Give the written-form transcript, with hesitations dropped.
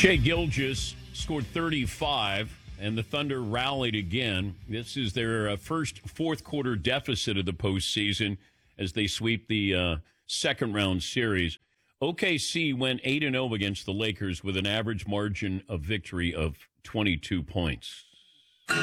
Shea Gilgeous scored 35, and the Thunder rallied again. This is their first fourth-quarter deficit of the postseason as they sweep the second-round series. OKC went 8-0 against the Lakers with an average margin of victory of 22 points.